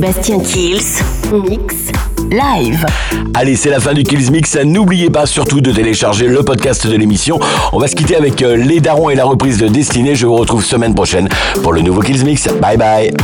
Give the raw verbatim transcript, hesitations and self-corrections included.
Bastien Kills Mix Live. Allez, c'est la fin du Kills Mix. N'oubliez pas surtout de télécharger le podcast de l'émission. On va se quitter avec Les Darons et la reprise de Destinée. Je vous retrouve semaine prochaine pour le nouveau Kills Mix. Bye bye.